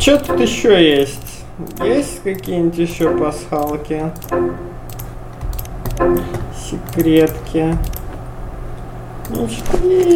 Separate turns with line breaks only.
Что тут еще есть? Есть какие-нибудь еще пасхалки? Секретки?